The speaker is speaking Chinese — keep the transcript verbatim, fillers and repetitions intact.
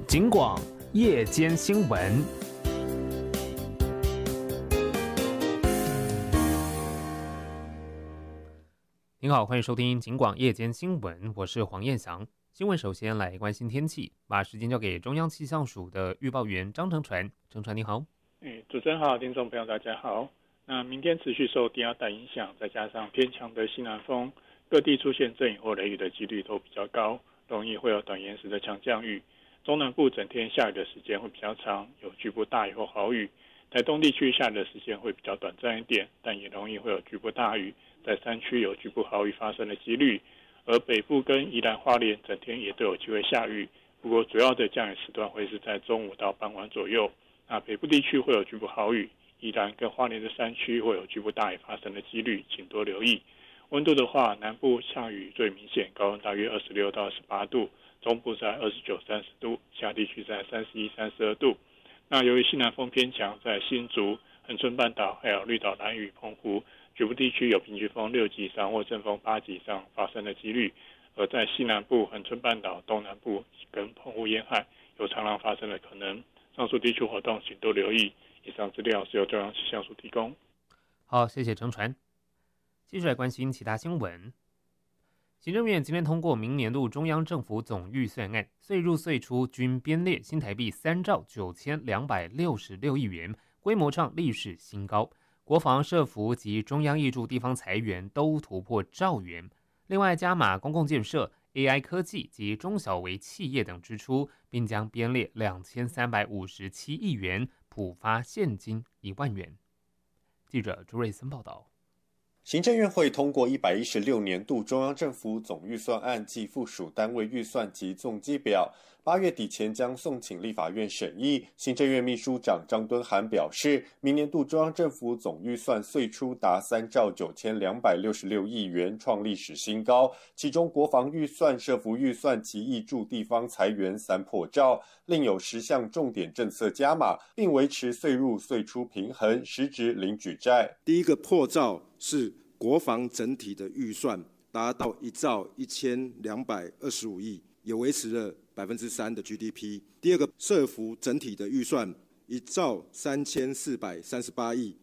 警广夜间新闻。您好，欢迎收听警广夜间新闻，我是黄彦翔。新闻首先来关心天气，把时间交给中央气象署的预报员张成传。成传你好。 哎，主持人好，听众朋友大家好。那明天持续受低压带影响，再加上偏强的西南风，各地出现阵雨或雷雨的几率都比较高，容易会有短延时的强降雨。中南部整天下雨的时间会比较长，有局部大雨或豪雨。台东地区下雨的时间会比较短暂一点，但也容易会有局部大雨，在山区有局部豪雨发生的几率。而北部跟宜兰花莲整天也都有机会下雨，不过主要的降雨时段会是在中午到傍晚左右。那北部地区会有局部豪雨，宜兰跟花莲的山区会有局部大雨发生的几率，请多留意。温度的话，南部下雨最明显，高温大约二十六到二十八度，中部在二十九、三十度，其他地区在三十一、三十二度。那由于西南风偏强，在新竹、恒春半岛还有绿岛、兰屿、澎湖局部地区有平均风六级以上或阵风八级以上发生的几率，而在西南部、恒春半岛、东南部跟澎湖沿海有长浪发生的可能。上述地区活动请多留意。以上资料是由中央气象署提供。 好，谢谢成传。继续来关心其他新闻。行政院今天通过明年度中央政府总预算案，岁入岁出均编列新台币三兆九千两百六十六亿元，规模创历史新高。国防、社福及中央挹注地方财源都突破兆元。另外，加码公共建设、A I 科技及中小微企业等支出，并将编列两千三百五十七亿元，普发现金一万元。记者朱瑞森报道。 行政院会通过一百一十六年度中央政府总预算案及附属单位预算及总计表，八月底前将送请立法院审议。行政院秘书长张敦涵表示，明年度中央政府总预算岁出达三兆九千两百六十六亿元，创历史新高。其中国防预算、社福预算及挹注地方财源三破兆，另有十项重点政策加码，并维持岁入岁出平衡，实质零举债。 第一个破兆是国防整体的预算达到一兆一千两百二十五亿，也维持了百分之三的 G D P。第二个，社福整体的预算一兆三千四百三十八亿，